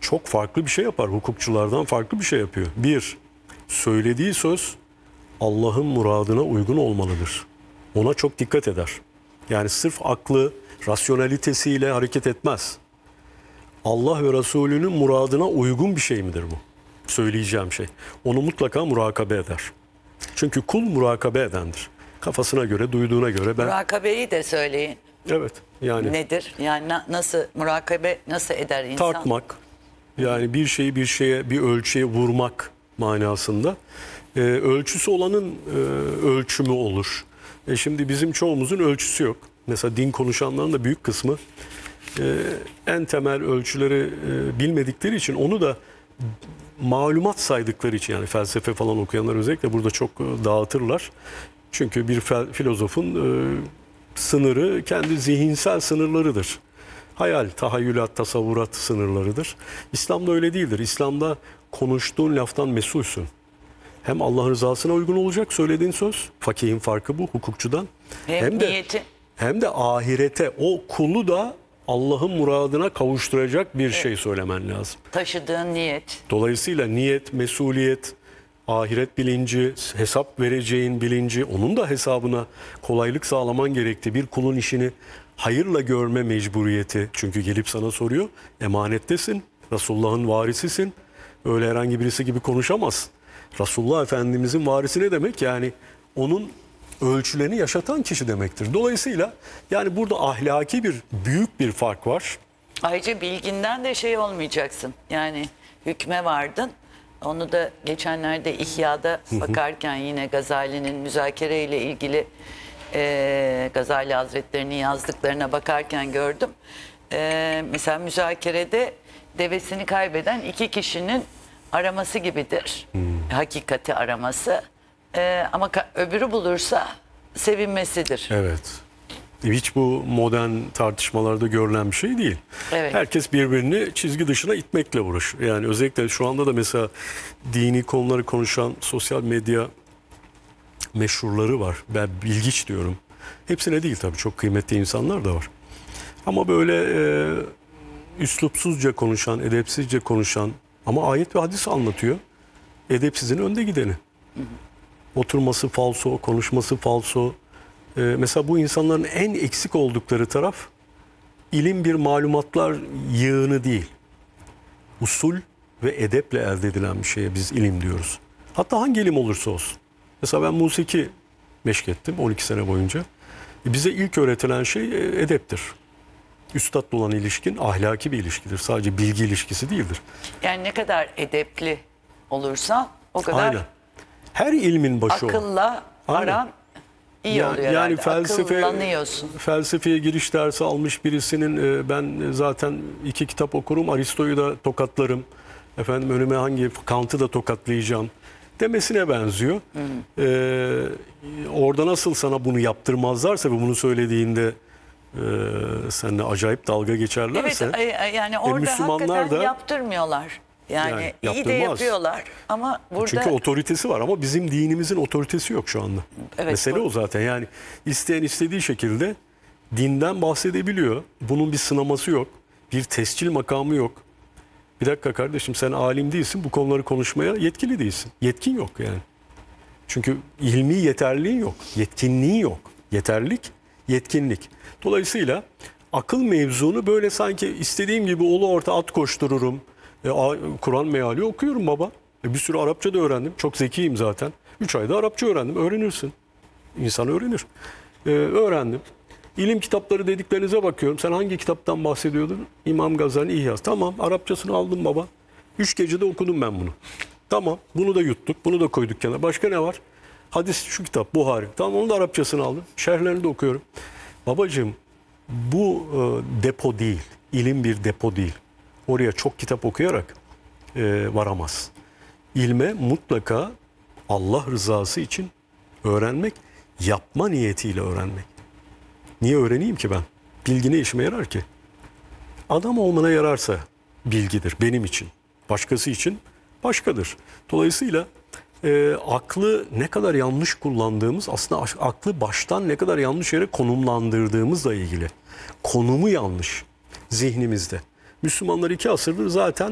çok farklı bir şey yapar. Hukukçulardan farklı bir şey yapıyor. Bir, söylediği söz Allah'ın muradına uygun olmalıdır. Ona çok dikkat eder. Yani sırf aklı, rasyonalitesiyle hareket etmez. Allah ve Resulünün muradına uygun bir şey midir bu? Söyleyeceğim şey. Onu mutlaka murakabe eder. Çünkü kul murakabe edendir. Kafasına göre, duyduğuna göre ben... Murakabeyi de söyleyin. Evet. Yani Nedir? Yani nasıl murakabe nasıl eder insan? tartmak, yani bir şeyi bir şeye, bir ölçüye vurmak manasında. Ölçüsü olanın ölçümü olur. Şimdi bizim çoğumuzun ölçüsü yok. Mesela din konuşanların da büyük kısmı en temel ölçüleri bilmedikleri için, onu da malumat saydıkları için, yani felsefe falan okuyanlar özellikle burada çok dağıtırlar. Çünkü bir filozofun sınırı kendi zihinsel sınırlarıdır. Hayal, tahayyülat, tasavvurat sınırlarıdır. İslam'da öyle değildir. İslam'da konuştuğun laftan mesulsün. Hem Allah rızasına uygun olacak söylediğin söz. Fakihin farkı bu hukukçudan. Hem niyeti. Hem de ahirete, o kulu da Allah'ın muradına kavuşturacak bir şey söylemen lazım. Taşıdığın niyet. Dolayısıyla niyet, mesuliyet, ahiret bilinci, hesap vereceğin bilinci, onun da hesabına kolaylık sağlaman gerektiği, bir kulun işini hayırla görme mecburiyeti. Çünkü gelip sana soruyor, emanettesin, Resulullah'ın varisisin. Öyle herhangi birisi gibi konuşamaz. Resulullah Efendimizin varisi ne demek? Yani onun ölçülerini yaşatan kişi demektir. Dolayısıyla yani burada ahlaki büyük bir fark var. Ayrıca bilginden de şey olmayacaksın. Yani hükme vardın. Onu da geçenlerde İhya'da bakarken yine Gazali'nin müzakere ile ilgili Gazali Hazretleri'nin yazdıklarına bakarken gördüm. Mesela müzakerede devesini kaybeden iki kişinin araması gibidir. Hakikati araması. Ama öbürü bulursa sevinmesidir. Evet. Hiç bu modern tartışmalarda görülen bir şey değil. Evet. Herkes birbirini çizgi dışına itmekle uğraşıyor. Yani özellikle şu anda da mesela dini konuları konuşan sosyal medya meşhurları var. Ben bilgiç diyorum. Hepsine değil tabii, çok kıymetli insanlar da var. Ama böyle üslupsuzca konuşan, edepsizce konuşan, ama ayet ve hadis anlatıyor. Edepsizin önde gideni. Oturması falso, konuşması falso. Mesela bu insanların en eksik oldukları taraf, ilim bir malumatlar yığını değil. Usul ve edeple elde edilen bir şeye biz ilim diyoruz. Hatta hangi ilim olursa olsun. Mesela ben musiki meşk ettim 12 sene boyunca. Bize ilk öğretilen şey edeptir. Üstadla olan ilişkin ahlaki bir ilişkidir. Sadece bilgi ilişkisi değildir. Yani ne kadar edepli olursa o kadar Aynen. Her ilmin başı o. akılla aran iyi oluyor Yani herhalde. Akıllanıyorsun. felsefeye giriş dersi almış birisinin ben zaten 2 kitap okurum, Aristo'yu da tokatlarım. Efendim önüme hangi Kant'ı da tokatlayacağım demesine benziyor. Orada nasıl sana bunu yaptırmazlarsa ve bunu söylediğinde seninle acayip dalga geçerlerse. Evet, yani orada Müslümanlar hakikaten da yaptırmıyorlar. Yani iyi de yaptırmaz. yapıyorlar ama burada... Çünkü otoritesi var ama bizim dinimizin otoritesi yok şu anda. Evet, Mesele o zaten. Yani isteyen istediği şekilde dinden bahsedebiliyor. Bunun bir sınaması yok. Bir tescil makamı yok. Bir dakika kardeşim, sen alim değilsin, bu konuları konuşmaya yetkili değilsin. Yetkin yok yani. Çünkü ilmi yeterliğin yok. Yetkinliğin yok. Yeterlik, yetkinlik. Dolayısıyla akıl mevzunu böyle sanki istediğim gibi ulu orta at koştururum. Kur'an meali okuyorum baba. Bir sürü Arapça da öğrendim. Çok zekiyim zaten. 3 ayda Arapça öğrendim. Öğrenirsin. İnsan öğrenir. Öğrendim. İlim kitapları dediklerinize bakıyorum. Sen hangi kitaptan bahsediyordun? İmam Gazali İhya. Tamam, Arapçasını aldım baba. 3 gecede okudum ben bunu. Tamam, bunu da yuttuk. Bunu da koyduk kenara. Başka ne var? Hadis şu kitap, Buhari. Tamam, onu da Arapçasını aldım. Şerhlerini de okuyorum. Babacığım, bu depo değil. İlim bir depo değil. Oraya çok kitap okuyarak varamaz. İlme mutlaka Allah rızası için öğrenmek, yapma niyetiyle öğrenmek. Niye öğreneyim ki ben? Bilgi ne işime yarar ki? Adam olmana yararsa bilgidir benim için. Başkası için başkadır. Dolayısıyla aklı ne kadar yanlış kullandığımız, aslında aklı baştan ne kadar yanlış yere konumlandırdığımızla ilgili. Konumu yanlış zihnimizde. Müslümanlar 2 asırdır zaten